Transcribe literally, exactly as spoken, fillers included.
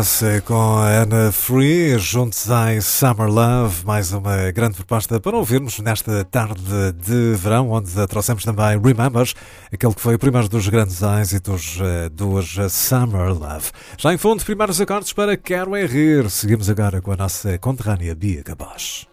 Com a Ana Free, juntos em Summer Love, mais uma grande proposta para ouvirmos nesta tarde de verão, onde trouxemos também Remembers, aquele que foi o primeiro dos grandes êxitos dos Summer Love. Já em fundo, primeiros acordes para Quero É Rir. Seguimos agora com a nossa conterrânea Bia Cabaz.